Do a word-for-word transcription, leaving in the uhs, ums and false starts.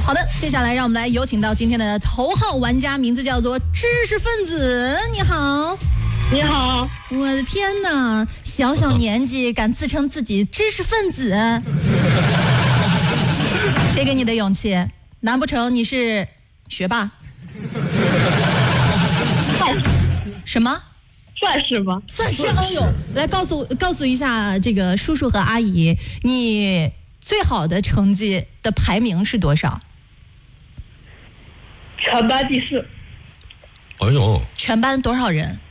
好的，接下来让我们来有请到今天的头号玩家，名字叫做知识分子。你好。 你好。 我的天哪，小小年纪敢自称自己知识分子，谁给你的勇气？难不成你是学霸？什么？ 算是吧， 算是。哎呦，来告诉告诉一下这个叔叔和阿姨，你最好的成绩的排名是多少？ 全班第四。 哎呦， 全班多少人？